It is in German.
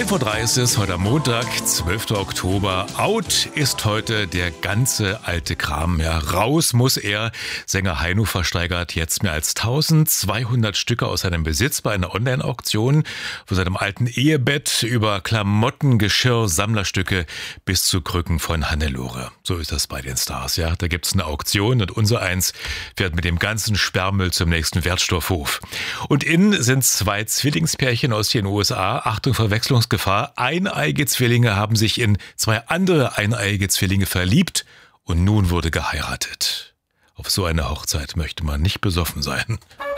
10:03 ist es, heute am Montag, 12. Oktober. Out ist heute der ganze alte Kram. Ja, raus muss er. Sänger Heino versteigert jetzt mehr als 1200 Stücke aus seinem Besitz bei einer Online-Auktion. Von seinem alten Ehebett über Klamotten, Geschirr, Sammlerstücke bis zu Krücken von Hannelore. So ist das bei den Stars, ja. Da gibt's eine Auktion und unser Eins fährt mit dem ganzen Sperrmüll zum nächsten Wertstoffhof. Und innen sind zwei Zwillingspärchen aus den USA. Achtung, Verwechslungsgefahr. Eineige Zwillinge haben sich in zwei andere eineige Zwillinge verliebt und nun wurde geheiratet. Auf so einer Hochzeit möchte man nicht besoffen sein.